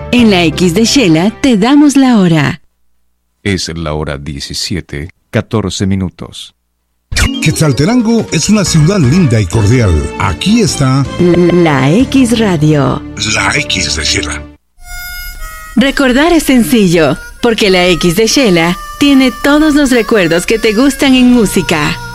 En la X de Shela te damos la hora. Es la hora 17:14. Quetzaltenango es una ciudad linda y cordial. Aquí está La X Radio. la X de Shela. Recordar es sencillo, porque la X de Shela tiene todos los recuerdos que te gustan en música.